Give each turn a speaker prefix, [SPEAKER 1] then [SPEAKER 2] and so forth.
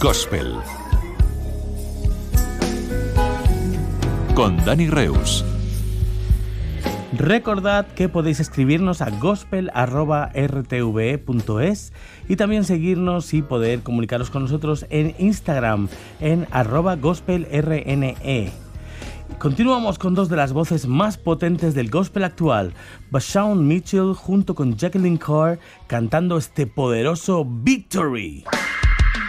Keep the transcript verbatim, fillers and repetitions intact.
[SPEAKER 1] Gospel con Dani Reus.
[SPEAKER 2] Recordad que podéis escribirnos a gospel arroba r t v e punto es y también seguirnos y poder comunicaros con nosotros en Instagram en arroba gospelrne. Continuamos con dos de las voces más potentes del gospel actual, Bashawn Mitchell junto con Jacqueline Carr cantando este poderoso Victory.